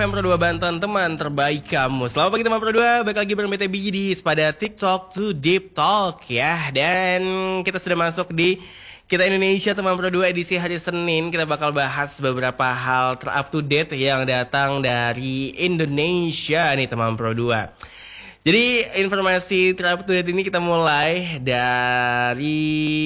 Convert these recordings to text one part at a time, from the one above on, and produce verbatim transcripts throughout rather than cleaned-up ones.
Pro dua Banten, teman terbaik kamu. Selamat pagi teman Pro dua, balik lagi bareng B T B di pada TikTok to Deep Talk ya. Dan kita sudah masuk di Kita Indonesia teman Pro dua edisi hari Senin. Kita bakal bahas beberapa hal ter-up to date yang datang dari Indonesia nih teman Pro dua. Jadi informasi ter-up to date ini kita mulai dari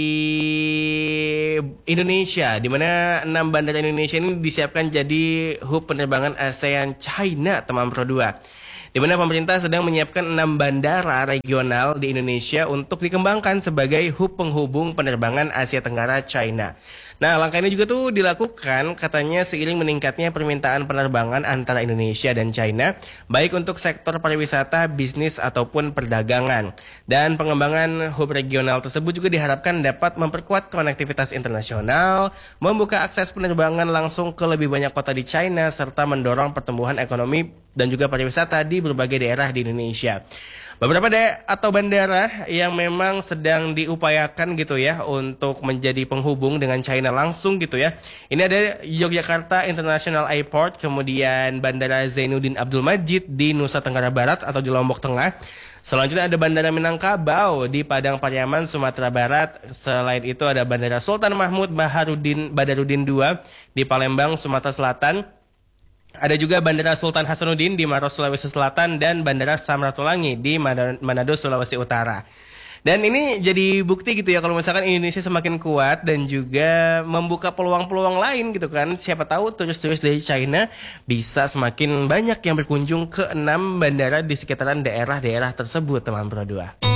Indonesia, di mana enam bandara Indonesia ini disiapkan jadi hub penerbangan ASEAN China teman Pro dua. Di mana pemerintah sedang menyiapkan enam bandara regional di Indonesia untuk dikembangkan sebagai hub penghubung penerbangan Asia Tenggara China. Nah, langkah ini juga tuh dilakukan katanya seiring meningkatnya permintaan penerbangan antara Indonesia dan China, baik untuk sektor pariwisata, bisnis ataupun perdagangan. Dan pengembangan hub regional tersebut juga diharapkan dapat memperkuat konektivitas internasional, membuka akses penerbangan langsung ke lebih banyak kota di China, serta mendorong pertumbuhan ekonomi dan juga pariwisata di berbagai daerah di Indonesia. Beberapa daerah atau bandara yang memang sedang diupayakan gitu ya untuk menjadi penghubung dengan China langsung gitu ya. Ini ada Yogyakarta International Airport, kemudian Bandara Zainuddin Abdul Majid di Nusa Tenggara Barat atau di Lombok Tengah. Selanjutnya ada Bandara Minangkabau di Padang Pariaman, Sumatera Barat. Selain itu ada Bandara Sultan Mahmud Baharudin Badarudin dua di Palembang, Sumatera Selatan. Ada juga Bandara Sultan Hasanuddin di Maros, Sulawesi Selatan, dan Bandara Samratulangi di Manado, Sulawesi Utara. Dan ini jadi bukti gitu ya kalau misalkan Indonesia semakin kuat dan juga membuka peluang-peluang lain gitu kan. Siapa tahu turis-turis dari China bisa semakin banyak yang berkunjung ke enam bandara di sekitaran daerah-daerah tersebut teman Pro dua.